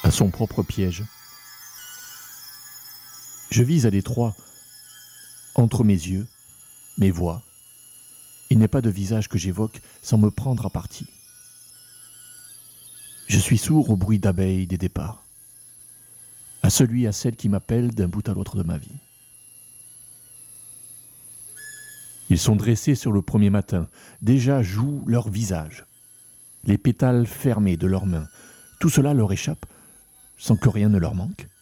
à son propre piège. Je vise à l'étroit, entre mes yeux, mes voix. Il n'est pas de visage que j'évoque sans me prendre à partie. Je suis sourd au bruit d'abeilles des départs, à celui à celle qui m'appelle d'un bout à l'autre de ma vie. Ils sont dressés sur le premier matin, déjà jouent leur visage, les pétales fermés de leurs mains. Tout cela leur échappe sans que rien ne leur manque.